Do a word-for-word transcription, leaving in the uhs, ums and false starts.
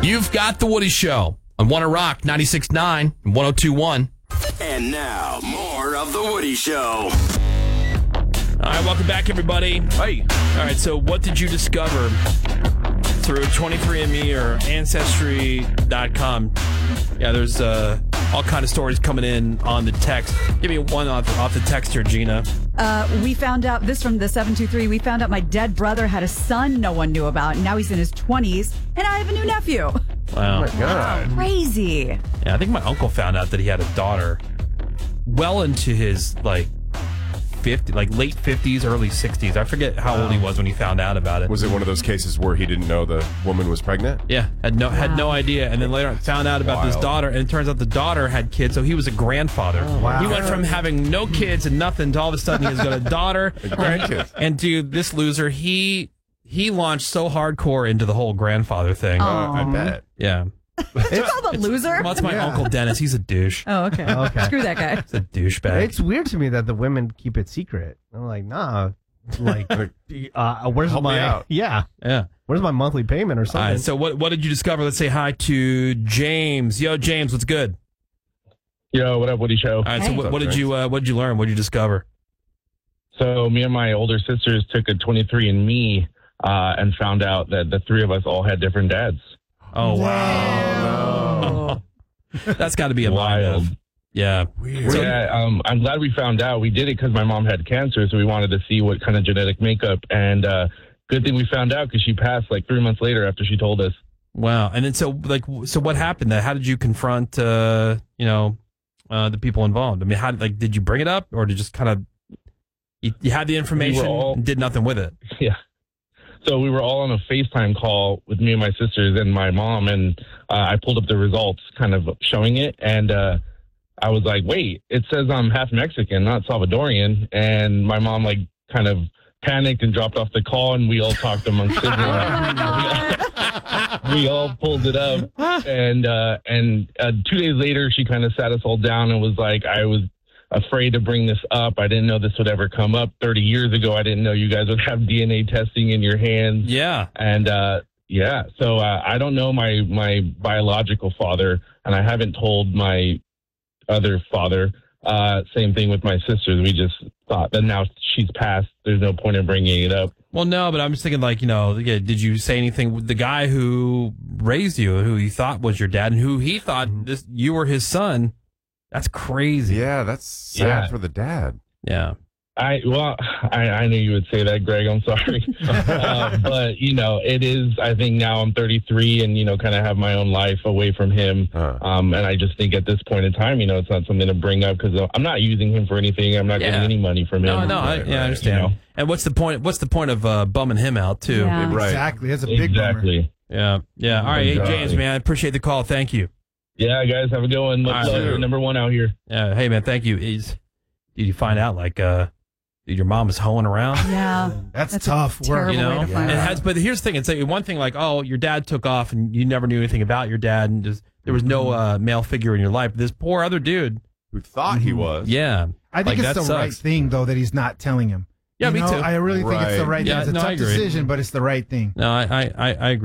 You've got The Woody Show on One Rock ninety-six point nine and one oh two point one. And now, more of The Woody Show. All right, welcome back, everybody. Hey. All right, so what did you discover through twenty-three and me or Ancestry dot com? Yeah, there's uh, all kind of stories coming in on the text. Give me one off, off the text here, Gina. Uh, we found out, this from the seven two three, we found out my dead brother had a son no one knew about, and now he's in his twenties, and I have a new nephew. Wow. Oh, my God. Crazy. Yeah, I think my uncle found out that he had a daughter well into his, like, fifty, like late fifties, early sixties. I forget how old he was when he found out about it. Was it one of those cases where he didn't know the woman was pregnant? Yeah, had no had no Wow. idea, and then later on found out about this Wild. daughter, and it turns out the daughter had kids, so he was a grandfather. wow. He went from having no kids and nothing to all of a sudden he's got a daughter. grandkids. And dude, this loser, he he launched so hardcore into the whole grandfather thing. Uh, I bet. Yeah. It's all the loser. Well, that's my Yeah. Uncle Dennis. He's a douche. Oh, okay. Okay. Screw that guy. He's a douchebag. It's weird to me that the women keep it secret. I'm like, nah. Like, uh, where's Help me my out. yeah? Yeah. Where's my monthly payment or All something? right, so what what did you discover? Let's say hi to James. Yo, James, what's good? Yo, what up, Woody Show? All right, so Hey. what, what did you uh, what did you learn? What did you discover? So me and my older sisters took a twenty-three and me uh, and found out that the three of us all had different dads. Oh wow, that's got to be a mind Wild. F. Yeah. Weird. So- yeah, um, I'm glad we found out. We did it because my mom had cancer, so we wanted to see what kind of genetic makeup. And uh, good thing we found out because she passed like three months later after she told us. Wow. And then so like so what happened? How did you confront uh, you know uh, the people involved? I mean, how like did you bring it up, or did you just kind of you, you had the information all- and did nothing with it? Yeah. So we were all on a FaceTime call with me and my sisters and my mom, and uh, I pulled up the results, kind of showing it, and uh, I was like, "Wait, it says I'm half Mexican, not Salvadorian." And my mom like kind of panicked and dropped off the call, and we all talked amongst siblings. We all pulled it up, and uh, and uh, two days later, she kind of sat us all down and was like, "I was afraid to bring this up. I didn't know this would ever come up. thirty years ago, I didn't know you guys would have D N A testing in your hands." Yeah. And uh, yeah, so uh, I don't know my my biological father, and I haven't told my other father. Uh, same thing with my sisters. We just thought that now she's passed. There's no point in bringing it up. Well, no, but I'm just thinking, like, you know, yeah, did you say anything with the guy who raised you, who you thought was your dad, and who he thought this you were his son? That's crazy. Yeah, that's sad Yeah. for the dad. Yeah. I well, I, I knew you would say that, Greg. I'm sorry, uh, but you know, it is. I think now I'm thirty-three, and you know, kind of have my own life away from him. Huh. Um, and I just think at this point in time, you know, it's not something to bring up because I'm not using him for anything. I'm not Yeah. getting any money from No, him. no, I, Right, yeah, I right. understand. You know? And what's the point? What's the point of uh, bumming him out too? Yeah. Right. Exactly. That's a big bummer. exactly. Yeah, yeah. All right, hey, Exactly. James, man, I appreciate the call. Thank you. Yeah, guys, have a good one. Much All right, love. dude. You're number one out here. Yeah, hey, man, thank you. Is did you find out like uh, your mom is hoeing around? Yeah. That's, That's a tough work. terrible You know, way to find it out. has. But here's the thing: it's like one thing, like, oh, your dad took off, and you never knew anything about your dad, and just there was no uh, male figure in your life. This poor other dude. Who thought he was? Yeah, I think like, it's that the right sucks. thing, though, that he's not telling him. Yeah, You me know, too. I really think it's the Right. right Yeah, thing. It's a no, I tough agree. decision, but it's the right thing. No, I, I, I I agree.